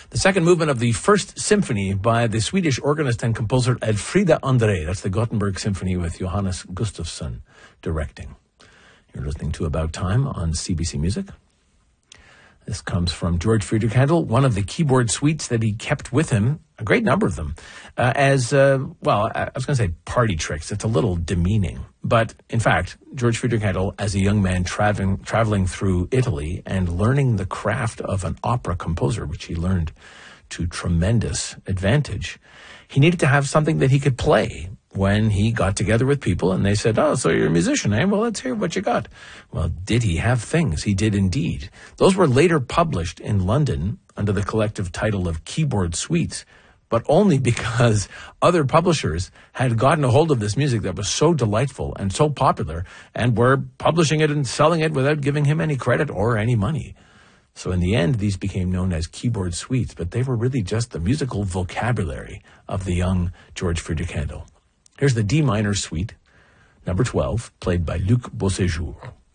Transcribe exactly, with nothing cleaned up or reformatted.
The second movement of the First Symphony by the Swedish organist and composer Elfrida André. That's the Gothenburg Symphony with Johannes Gustafsson directing. You're listening to About Time on C B C Music. This comes from George Friedrich Handel, one of the keyboard suites that he kept with him, a great number of them, uh, as, uh, well, I was going to say party tricks. It's a little demeaning. But, in fact, George Friedrich Handel, as a young man traveling, traveling through Italy and learning the craft of an opera composer, which he learned to tremendous advantage, he needed to have something that he could play when he got together with people and they said, oh, so you're a musician, eh? Well, let's hear what you got. Well, did he have things? He did indeed. Those were later published in London under the collective title of Keyboard Suites, but only because other publishers had gotten a hold of this music that was so delightful and so popular and were publishing it and selling it without giving him any credit or any money. So in the end, these became known as keyboard suites, but they were really just the musical vocabulary of the young George Friedrich Handel. Here's the D minor suite, number twelve, played by Luc Beauséjour.